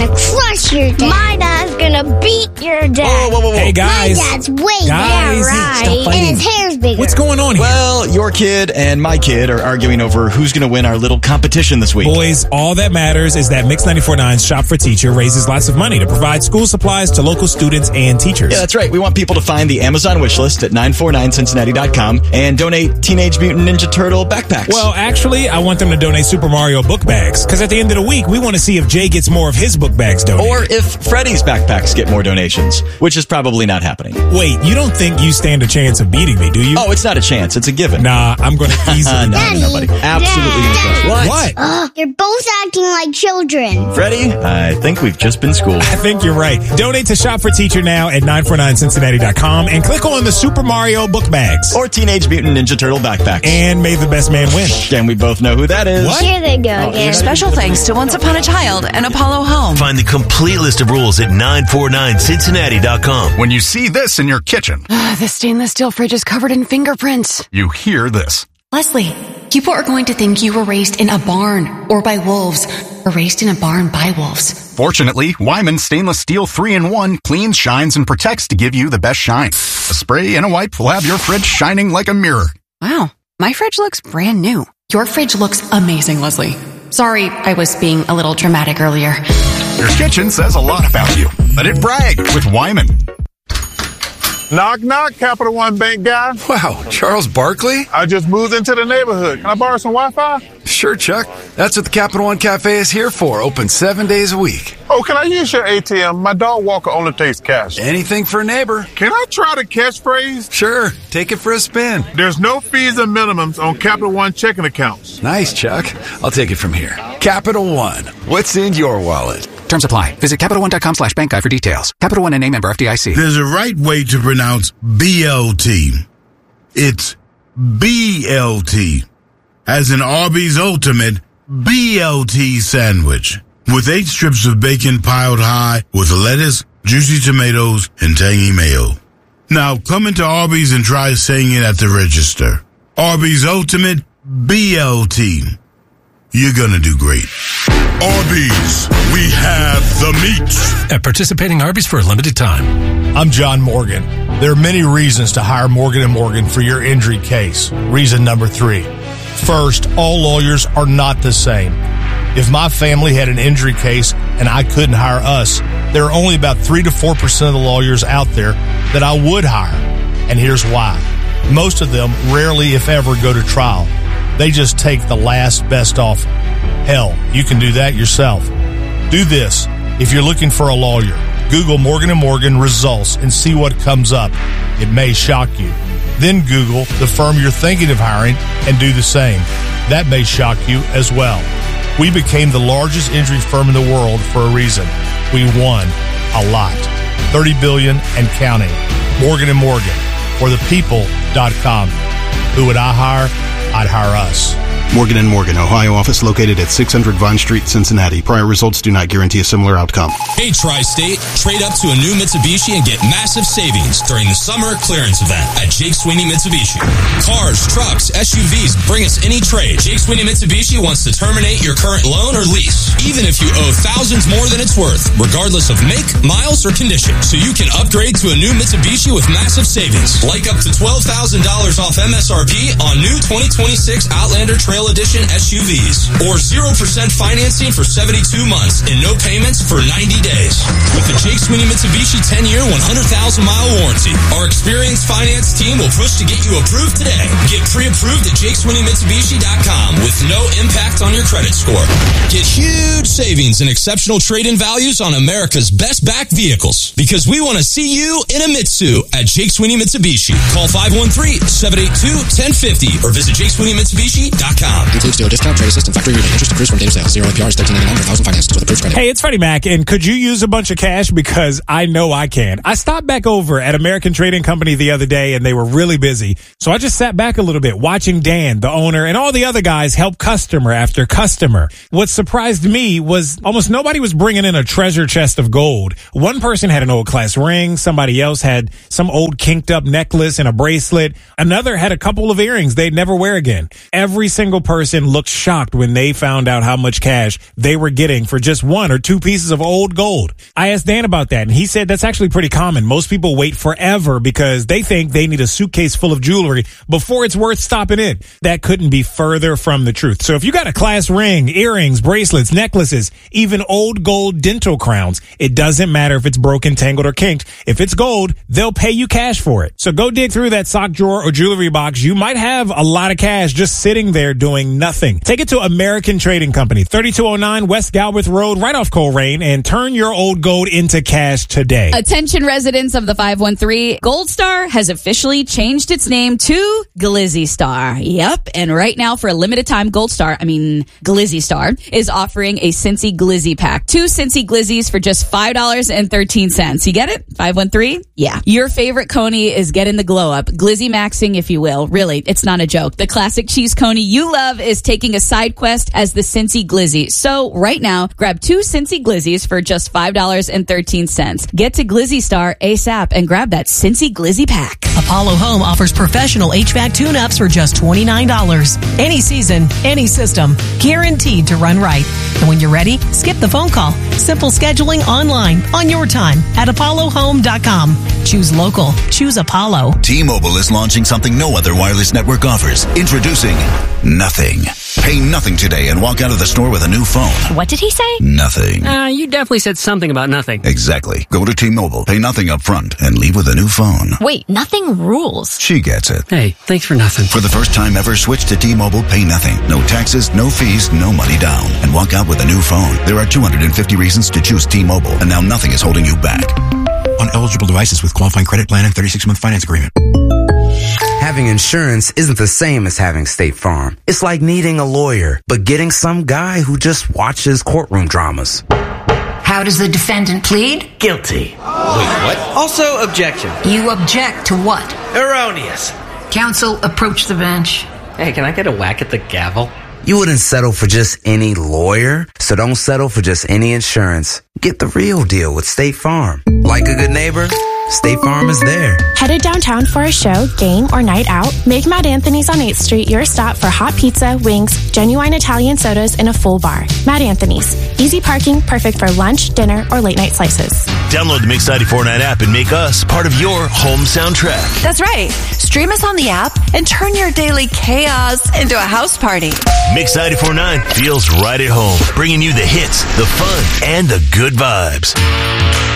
gonna crush your dad. My dad's gonna beat your dad. Whoa. Hey, guys. My dad's way Guys, right. stop fighting. And his hair's bigger. What's going on here? Well, your kid and my kid are arguing over who's going to win our little competition this week. Boys, all that matters is that Mix 94.9's Shop for Teacher raises lots of money to provide school supplies to local students and teachers. Yeah, that's right. We want people to find the Amazon wish list at 949cincinnati.com and donate Teenage Mutant Ninja Turtle backpacks. Well, actually, I want them to donate Super Mario book bags, because at the end of the week, we want to see if Jay gets more of his book bags donated. or if Freddy's backpacks get more donations, which is probably not happening. Wait, you don't think you stand a chance of beating me, do you? Oh, it's not a chance. It's a given. Nah, I'm going to easily. No, buddy. Absolutely no chance. What? You're both acting like children. Freddy, I think we've just been schooled. I think you're right. Donate to Shop for Teacher now at 949cincinnati.com and click on the Super Mario book bags. Or Teenage Mutant Ninja Turtle backpacks. And may the best man win. And we both know who that is. What? Here they go again. Special thanks to Once Upon a Child and Apollo Home. Find the complete list of rules at 949cincinnati.com. When you see this in your kitchen, The stainless steel fridge is covered in fingerprints. you hear this. Leslie, people are going to think you were raised in a barn or by wolves or raised in a barn by wolves. Fortunately, Wyman Stainless Steel 3-in-1 cleans, shines, and protects to give you the best shine. A spray and a wipe will have your fridge shining like a mirror. Wow, my fridge looks brand new. Your fridge looks amazing, Leslie. Sorry, I was being a little dramatic earlier. Your kitchen says a lot about you. Let it brag with Wyman. Knock, knock, Capital One Bank guy. Wow, Charles Barkley? I just moved into the neighborhood. Can I borrow some Wi-Fi? Sure, Chuck. That's what the Capital One Cafe is here for. Open 7 days a week. Oh, can I use your ATM? My dog walker only takes cash. Anything for a neighbor. Can I try the catchphrase? Sure, take it for a spin. There's no fees and minimums on Capital One checking accounts. Nice, Chuck. I'll take it from here. Capital One. What's in your wallet? Terms apply. Visit CapitalOne.com/bank guide for details. Capital One and member FDIC. There's a right way to pronounce BLT. It's BLT, as in Arby's Ultimate BLT sandwich, with 8 strips of bacon piled high with lettuce, juicy tomatoes, and tangy mayo. Now come into Arby's and try saying it at the register. Arby's Ultimate BLT. You're gonna do great. Arby's, we have the meat. At participating Arby's for a limited time. I'm John Morgan. There are many reasons to hire Morgan & Morgan for your injury case. Reason number 3. First, all lawyers are not the same. If my family had an injury case and I couldn't hire us, there are only about 3 to 4% of the lawyers out there that I would hire. And here's why. Most of them rarely, if ever, go to trial. They just take the last best offer. Hell, you can do that yourself. Do this. If you're looking for a lawyer, Google Morgan & Morgan results and see what comes up. It may shock you. Then Google the firm you're thinking of hiring and do the same. That may shock you as well. We became the largest injury firm in the world for a reason. We won a lot. $30 billion and counting. Morgan & Morgan, or thepeople.com. Who would I hire? I'd hire us. Morgan & Morgan, Ohio office located at 600 Vine Street, Cincinnati. Prior results do not guarantee a similar outcome. Hey, Tri-State, trade up to a new Mitsubishi and get massive savings during the summer clearance event at Jake Sweeney Mitsubishi. Cars, trucks, SUVs, bring us any trade. Jake Sweeney Mitsubishi wants to terminate your current loan or lease, even if you owe thousands more than it's worth, regardless of make, miles, or condition. So you can upgrade to a new Mitsubishi with massive savings, like up to $12,000 off MSRP on new 2026 Outlander Trail Edition SUVs, or 0% financing for 72 months and no payments for 90 days. With the Jake Sweeney Mitsubishi 10-year, 100,000-mile warranty, our experienced finance team will push to get you approved today. Get pre-approved at JakeSweeneyMitsubishi.com with no impact on your credit score. Get huge savings and exceptional trade-in values on America's best back vehicles, because we want to see you in a Mitsu at Jake Sweeney Mitsubishi. Call 513-782-1050 or visit JakeSweeneyMitsubishi.com. Includes dealer discount, trade assistance, factory rebate, interest accrues from date of sale. 0 APR is $13.99 per thousand financed with approved credit. Hey, it's Freddie Mac, and could you use a bunch of cash? Because I know I can. I stopped back over at American Trading Company the other day, and they were really busy. So I just sat back a little bit, watching Dan, the owner, and all the other guys help customer after customer. What surprised me was almost nobody was bringing in a treasure chest of gold. One person had an old class ring. Somebody else had some old kinked up necklace and a bracelet. Another had a couple of earrings they'd never wear again. Every single single person looked shocked when they found out how much cash they were getting for just 1 or 2 pieces of old gold. I asked Dan about that, and he said that's actually pretty common. Most people wait forever because they think they need a suitcase full of jewelry before it's worth stopping in. That couldn't be further from the truth. So if you got a class ring, earrings, bracelets, necklaces, even old gold dental crowns, it doesn't matter if it's broken, tangled, or kinked. If it's gold, they'll pay you cash for it. So go dig through that sock drawer or jewelry box. You might have a lot of cash just sitting there doing nothing. Take it to American Trading Company, 3209 West Galbraith Road, right off Coleraine, and turn your old gold into cash today. Attention residents of the 513, Gold Star has officially changed its name to Glizzy Star. Yep, and right now for a limited time, Glizzy Star is offering a Cincy Glizzy pack. 2 Cincy Glizzies for just $5.13. You get it? 513? Yeah. Your favorite coney is getting the glow up. Glizzy maxing, if you will. Really, it's not a joke. The classic cheese coney you love is taking a side quest as the Cincy Glizzy. So right now, grab 2 Cincy Glizzies for just $5.13. Get to Glizzy Star ASAP and grab that Cincy Glizzy pack. Apollo Home offers professional HVAC tune-ups for just $29. Any season, any system, guaranteed to run right. And when you're ready, skip the phone call. Simple scheduling online on your time at apollohome.com. Choose local. Choose Apollo. T-Mobile is launching something no other wireless network offers. Introducing Nothing. Pay nothing today and walk out of the store with a new phone. What did he say? Nothing. You definitely said something about nothing. Exactly. Go to T-Mobile, pay nothing up front, and leave with a new phone. Wait, nothing rules. She gets it. Hey, thanks for nothing. For the first time ever, switch to T-Mobile, pay nothing. No taxes, no fees, no money down. And walk out with a new phone. There are 250 reasons to choose T-Mobile, and now nothing is holding you back. On eligible devices with qualifying credit plan and 36-month finance agreement. Having insurance isn't the same as having State Farm. It's like needing a lawyer, but getting some guy who just watches courtroom dramas. How does the defendant plead? Guilty. Wait, what? Also, objection. You object to what? Erroneous. Counsel, approach the bench. Hey, can I get a whack at the gavel? You wouldn't settle for just any lawyer, so don't settle for just any insurance. Get the real deal with State Farm. Like a good neighbor, State Farm is there. Headed downtown for a show, game, or night out? Make Mad Anthony's on 8th Street your stop for hot pizza, wings, genuine Italian sodas, and a full bar. Mad Anthony's. Easy parking, perfect for lunch, dinner, or late night slices. Download the Mix 94.9 app and make us part of your home soundtrack. That's right. Stream us on the app and turn your daily chaos into a house party. Mix 94.9 feels right at home, bringing you the hits, the fun, and the good vibes.